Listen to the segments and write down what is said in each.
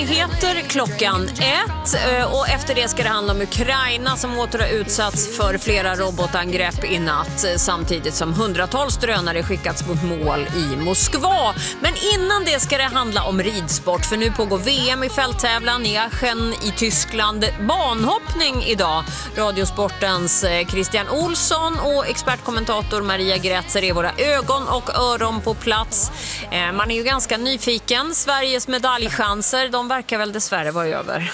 nyheter klockan 1 och efter det ska det handla om Ukraina som åter har utsatts för flera robotangrepp i natt samtidigt som hundratals drönare skickats mot mål i Moskva. Men innan det ska det handla om ridsport, för nu pågår VM i fälttävlan i Aachen i Tyskland. Banhoppning idag. Radiosportens Christian Olsson och expertkommentator Maria Grätzer är våra ögon och öron på plats. Man är ju ganska nyfiken. Sveriges medaljchanser, de verkar väl dessvärre vara över.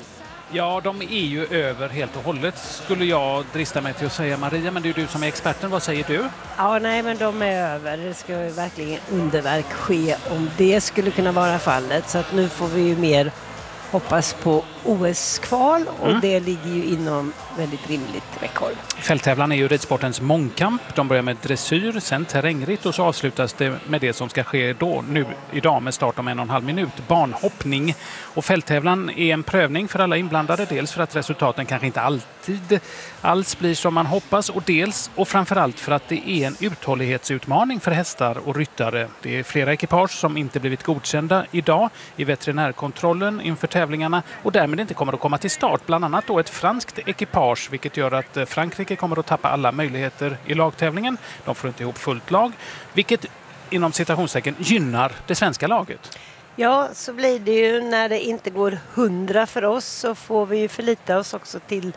Ja, de är ju över helt och hållet skulle jag drista mig till att säga, Maria, men det är du som är experten. Vad säger du? Ja, nej, men de är över. Det ska verkligen underverk ske om det skulle kunna vara fallet. Så att nu får vi ju mer hoppas på OS-kval och det ligger ju inom väldigt rimligt räckhåll. Fälttävlan är ju ridsportens mångkamp. De börjar med dressyr, sen terrängritt och så avslutas det med det som ska ske då, nu idag med start om 1,5 minut. Banhoppning. Och fälttävlan är en prövning för alla inblandade. Dels för att resultaten kanske inte alltid alls blir som man hoppas och dels och framförallt för att det är en uthållighetsutmaning för hästar och ryttare. Det är flera ekipage som inte blivit godkända idag i veterinärkontrollen inför tävlingarna och därmed inte kommer att komma till start. Bland annat då ett franskt ekipage, vilket gör att Frankrike kommer att tappa alla möjligheter i lagtävlingen. De får inte ihop fullt lag, vilket inom citationstecken gynnar det svenska laget. Ja, så blir det ju när det inte går 100 för oss, så får vi ju förlita oss också till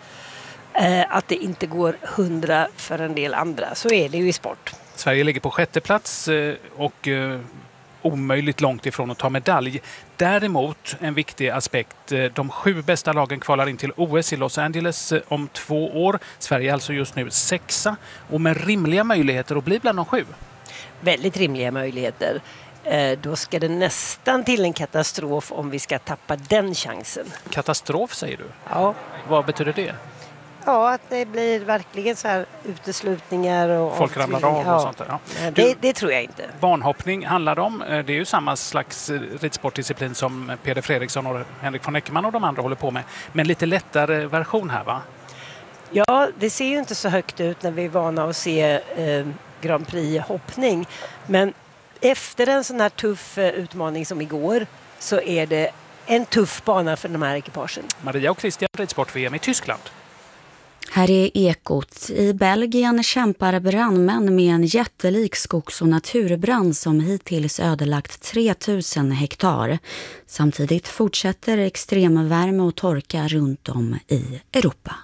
att det inte går 100 för en del andra. Så är det ju i sport. Sverige ligger på 6:e plats och omöjligt långt ifrån att ta medalj. Däremot en viktig aspekt, de 7 bästa lagen kvalar in till OS i Los Angeles om 2 år. Sverige är alltså just nu 6:a och med rimliga möjligheter att bli bland de 7. Väldigt rimliga möjligheter. Då ska det nästan till en katastrof om vi ska tappa den chansen. Katastrof säger du? Ja. Vad betyder det? Ja, att det blir verkligen så här uteslutningar och folk ramlar av och sånt där. Ja. Det tror jag inte. Banhoppning handlar om. Det är ju samma slags ridsportdisciplin som Peder Fredriksson och Henrik von Eckermann och de andra håller på med. Men lite lättare version här, va? Ja, det ser ju inte så högt ut när vi är vana att se Grand Prix-hoppning. Men efter en sån här tuff utmaning som igår så är det en tuff bana för de här ekipagen. Maria och Christian, ridsport-VM i Tyskland. Här är Ekot. I Belgien kämpar brandmän med en jättelik skogs- och naturbrand som hittills ödelagt 3000 hektar. Samtidigt fortsätter extremvärme och torka runt om i Europa.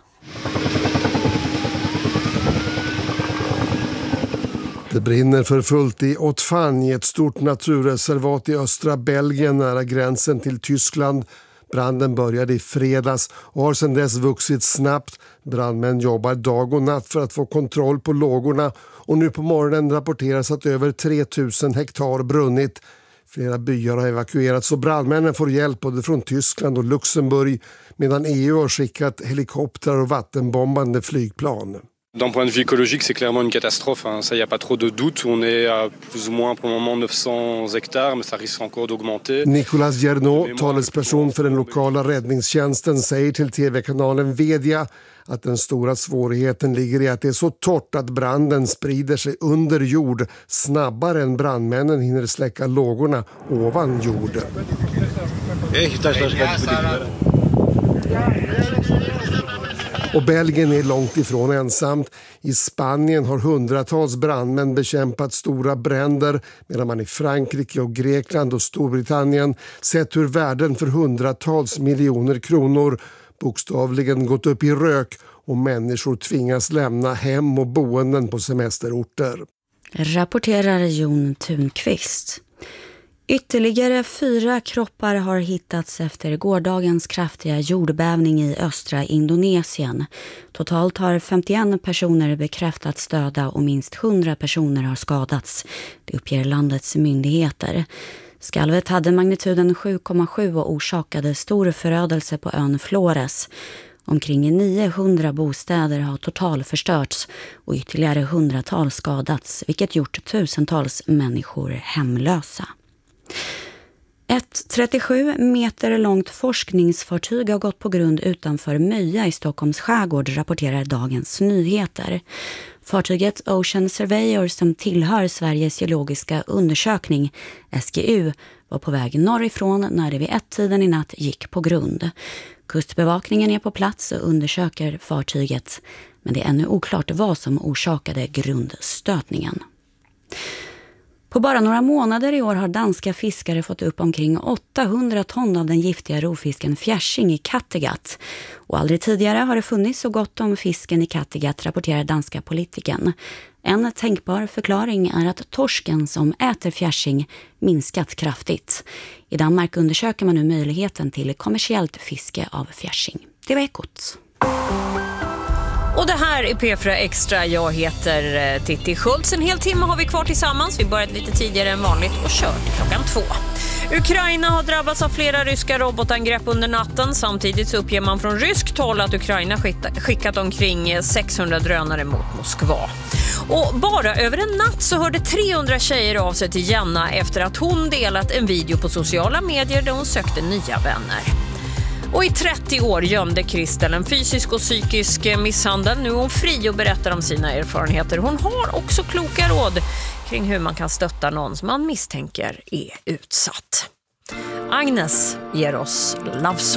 Det brinner för fullt i Haute-Fagne, ett stort naturreservat i östra Belgien nära gränsen till Tyskland. Branden började i fredags och har sedan dess vuxit snabbt. Brandmän jobbar dag och natt för att få kontroll på lågorna och nu på morgonen rapporteras att över 3000 hektar brunnit. Flera byar har evakuerats och brandmännen får hjälp både från Tyskland och Luxemburg medan EU har skickat helikoptrar och vattenbombande flygplan. D'un point de vue écologique, c'est clairement une catastrophe. Ça, y a pas trop de doute. On est à plus ou moins pour le moment 900 hectares, mais ça risque encore d'augmenter. Nicolas Gernot, talesperson för den lokala räddningstjänsten, säger till tv-kanalen Vedia att den stora svårigheten ligger i att det är så torrt att branden sprider sig under jord snabbare än brandmännen hinner släcka lågorna ovan jorden. Och Belgien är långt ifrån ensamt. I Spanien har hundratals brandmän bekämpat stora bränder medan man i Frankrike och Grekland och Storbritannien sett hur värden för hundratals miljoner kronor bokstavligen gått upp i rök och människor tvingas lämna hem och boenden på semesterorter. Rapporterar Jon Thunqvist. Ytterligare 4 kroppar har hittats efter gårdagens kraftiga jordbävning i östra Indonesien. Totalt har 51 personer bekräftats döda och minst 100 personer har skadats. Det uppger landets myndigheter. Skalvet hade magnituden 7,7 och orsakade stor förödelse på ön Flores. Omkring 900 bostäder har totalförstörts och ytterligare hundratals skadats, vilket gjort tusentals människor hemlösa. Ett 37 meter långt forskningsfartyg har gått på grund utanför Möja i Stockholms skärgård, rapporterar Dagens Nyheter. Fartyget Ocean Surveyor som tillhör Sveriges geologiska undersökning, SGU, var på väg norrifrån när det vid 1-tiden i natt gick på grund. Kustbevakningen är på plats och undersöker fartyget, men det är ännu oklart vad som orsakade grundstötningen. På bara några månader i år har danska fiskare fått upp omkring 800 ton av den giftiga rovfisken fjärsing i Kattegatt. Och aldrig tidigare har det funnits så gott om fisken i Kattegatt, rapporterar danska politiken. En tänkbar förklaring är att torsken som äter fjärsing minskat kraftigt. I Danmark undersöker man nu möjligheten till kommersiellt fiske av fjärsing. Det var Ekot. Och det här är P4 Extra. Jag heter Titti Schultz. En hel timme har vi kvar tillsammans. Vi började lite tidigare än vanligt och kört klockan 2. Ukraina har drabbats av flera ryska robotangrepp under natten. Samtidigt så uppger man från ryskt håll att Ukraina skickat omkring 600 drönare mot Moskva. Och bara över en natt så hörde 300 tjejer av sig till Jenna efter att hon delat en video på sociala medier där hon sökte nya vänner. Och i 30 år gömde Kristel en fysisk och psykisk misshandel. Nu är hon fri och berättar om sina erfarenheter. Hon har också kloka råd kring hur man kan stötta någon som man misstänker är utsatt. Agnes ger oss Love Song.